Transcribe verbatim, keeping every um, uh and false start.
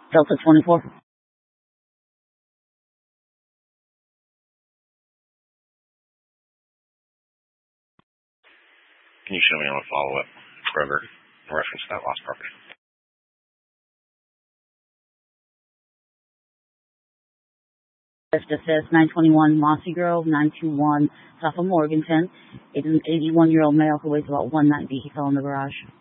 Delta twenty-four. Can you show me on a follow-up Kroger in reference to that lost property? This is nine twenty-one Mossy Grove, nine two one South of Morganton. It's an eighty-one-year-old male who weighs about one ninety. He fell in the garage.